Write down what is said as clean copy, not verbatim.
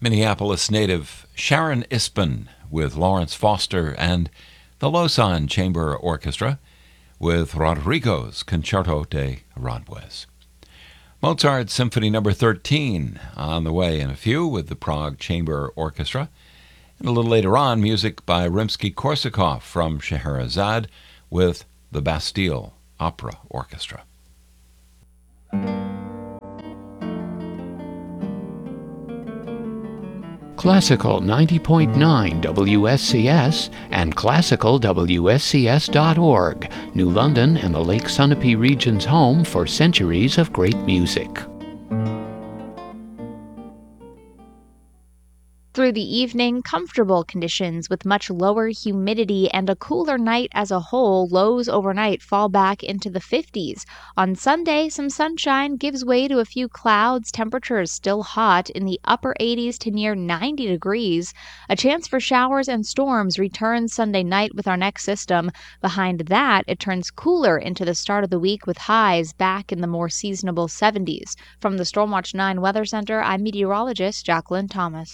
Minneapolis native Sharon Ispen with Lawrence Foster and the Lausanne Chamber Orchestra with Rodrigo's Concerto de Aranjuez. Mozart Symphony No. 13 on the way in a few with the Prague Chamber Orchestra. And a little later on, music by Rimsky-Korsakov from Scheherazade with the Bastille Opera Orchestra. Classical 90.9 WSCS and classicalwscs.org, New London and the Lake Sunapee region's home for centuries of great music. Through the evening, comfortable conditions with much lower humidity and a cooler night as a whole. Lows overnight fall back into the 50s. On Sunday, some sunshine gives way to a few clouds. Temperatures still hot in the upper 80s to near 90 degrees. A chance for showers and storms returns Sunday night with our next system. Behind that, it turns cooler into the start of the week with highs back in the more seasonable 70s. From the Stormwatch 9 Weather Center, I'm meteorologist Jacqueline Thomas.